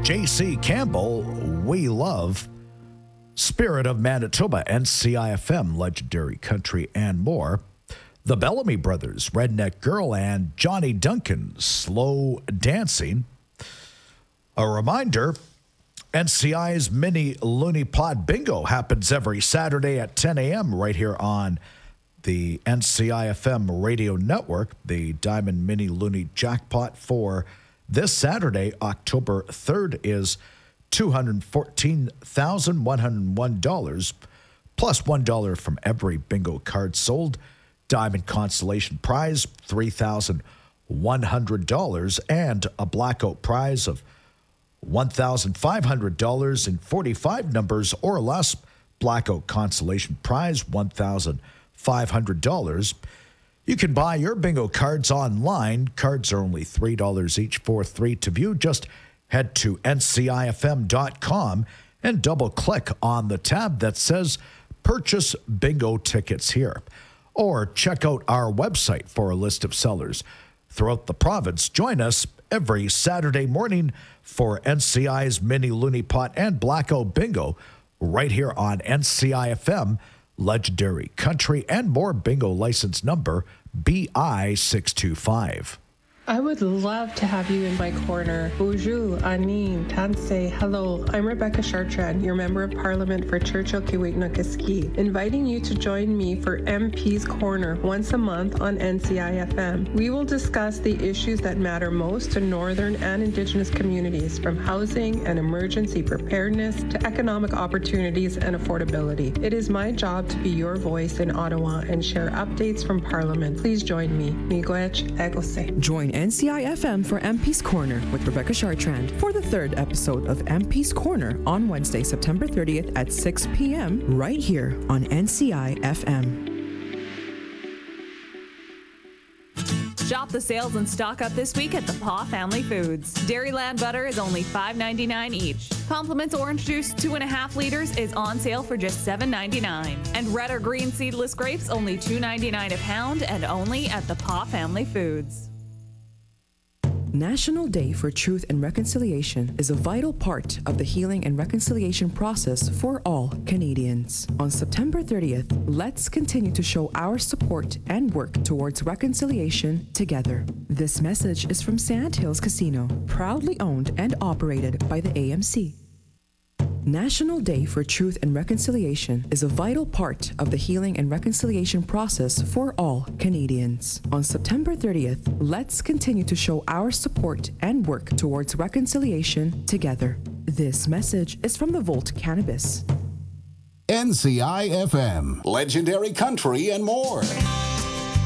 J.C. Campbell, We Love, Spirit of Manitoba, NCIFM, Legendary Country, and more. The Bellamy Brothers, Redneck Girl, and Johnny Duncan, Slow Dancing. A reminder, NCI's Mini Looney Pod Bingo happens every Saturday at 10 a.m. right here on the NCIFM radio network. The Diamond Mini Looney Jackpot for this Saturday, October 3rd, is $214,101, plus $1 from every bingo card sold. Diamond Consolation Prize, $3,100, and a Blackout Prize of $1,500 in 45 numbers or less. Blackout Consolation Prize, $1,500. You can buy your bingo cards online. Cards are only $3 each for 3 to view. Just head to ncifm.com and double-click on the tab that says Purchase Bingo Tickets here. Or check out our website for a list of sellers throughout the province. Join us every Saturday morning for NCI's Mini Looney Pot and Blackout Bingo right here on NCIFM, Legendary Country, and more. Bingo license number BI625. I would love to have you in my corner. Bonjour, Anine, Tansei, hello. I'm Rebecca Chartrand, your Member of Parliament for Churchill-Kiewignaw-Kaskee, inviting you to join me for MP's Corner once a month on NCIFM. We will discuss the issues that matter most to Northern and Indigenous communities, from housing and emergency preparedness to economic opportunities and affordability. It is my job to be your voice in Ottawa and share updates from Parliament. Please join me. Miigwech Egose. Join NCIFM for MP's Corner with Rebecca Chartrand for the 3rd episode of MP's Corner on Wednesday, September 30th at 6 p.m. right here on NCIFM. Shop the sales and stock up this week at the Paw Family Foods. Dairyland butter is only $5.99 each. Compliments orange juice 2.5 liters is on sale for just $7.99. And red or green seedless grapes only $2.99 a pound, and only at the Paw Family Foods. National Day for Truth and Reconciliation is a vital part of the healing and reconciliation process for all Canadians. On September 30th, let's continue to show our support and work towards reconciliation together. This message is from Sand Hills Casino, proudly owned and operated by the AMC. National Day for Truth and Reconciliation is a vital part of the healing and reconciliation process for all Canadians. On September 30th, let's continue to show our support and work towards reconciliation together. This message is from the Volt Cannabis. NCIFM, Legendary Country, and more.